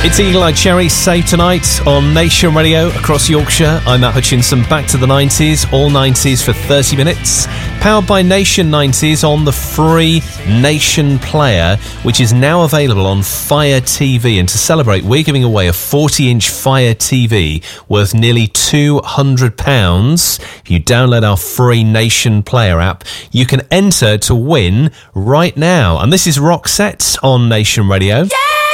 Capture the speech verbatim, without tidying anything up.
It's Eagle Eye Cherry Save Tonight on Nation Radio across Yorkshire. I'm Matt Hutchinson, back to the nineties, all nineties for thirty minutes. Powered by Nation nineties on the free Nation Player, which is now available on Fire T V. And to celebrate, we're giving away a forty-inch Fire T V worth nearly two hundred pounds. If you download our free Nation Player app, you can enter to win right now. And this is Roxette on Nation Radio. Yeah!